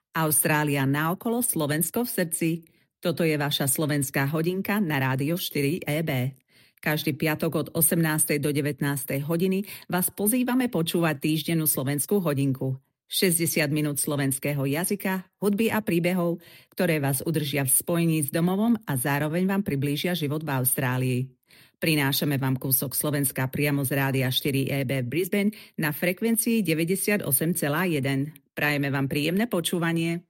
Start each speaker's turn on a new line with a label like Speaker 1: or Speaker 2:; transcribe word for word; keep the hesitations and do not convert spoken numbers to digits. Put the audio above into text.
Speaker 1: Austrália naokolo, Slovensko v srdci. Toto je vaša slovenská hodinka na Rádio štyri é bé. Každý piatok od osemnástej do devätnástej hodiny vás pozývame počúvať týždennú slovenskú hodinku. šesťdesiat minút slovenského jazyka, hudby a príbehov, ktoré vás udržia v spojení s domovom a zároveň vám priblížia život v Austrálii. Prinášame vám kúsok Slovenska priamo z Rádia štyri é bé v Brisbane na frekvencii deväťdesiatosem celá jeden. Prajeme vám príjemné počúvanie.